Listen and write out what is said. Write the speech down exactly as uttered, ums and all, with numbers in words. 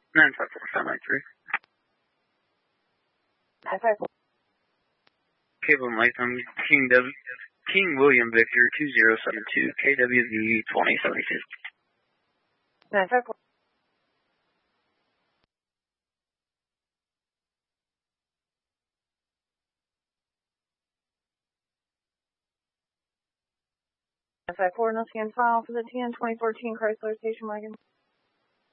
nine five four five nine three. nine five four. Cable Mike, I'm King W. King William Victor two zero seven two K W V twenty seventy two. nine five four. nine five four, no scan file for the T N twenty fourteen Chrysler station wagon.